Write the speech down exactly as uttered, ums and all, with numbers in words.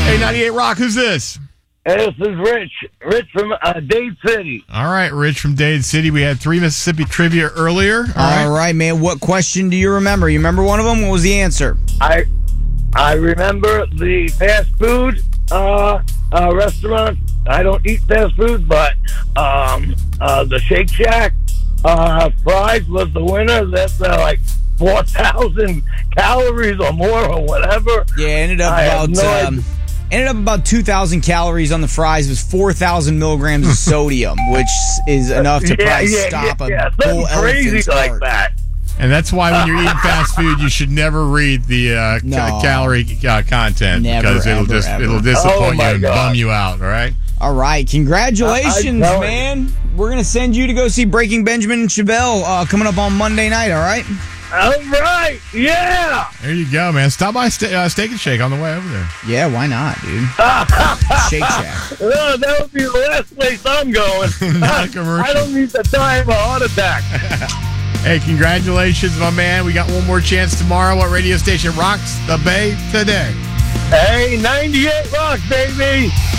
Hey, ninety-eight Rock, who's this? Hey, this is Rich. Rich from uh, Dade City. All right, Rich from Dade City. We had three Mississippi trivia earlier. All right. All right, man. What question do you remember? You remember one of them? What was the answer? I I remember the fast food uh, uh, restaurant. I don't eat fast food, but um, uh, the Shake Shack uh, fries was the winner. That's uh, like four thousand calories or more or whatever. Yeah, ended up I have about no um, idea. ended up about two thousand calories on the fries. It was four thousand milligrams of sodium, which is enough to yeah, probably yeah, stop yeah, a yeah. full Something crazy elephant's like heart. that. And that's why when you're eating fast food, you should never read the uh, No. ca- calorie uh, content Never, because it'll ever, just ever. it'll disappoint Oh, you my and God. bum you out. All right. All right, congratulations, I- I know it. man. We're gonna send you to go see Breaking Benjamin and Chevelle uh, coming up on Monday night. All right. All right, yeah. There you go, man. Stop by sta- uh, Steak and Shake on the way over there. Yeah, why not, dude? Shake Shack. Oh, that would be the last place I'm going. Not a commercial. I don't need to die of a heart attack. Hey, congratulations, my man. We got one more chance tomorrow. What radio station rocks the Bay today? Hey, ninety-eight Rock, baby.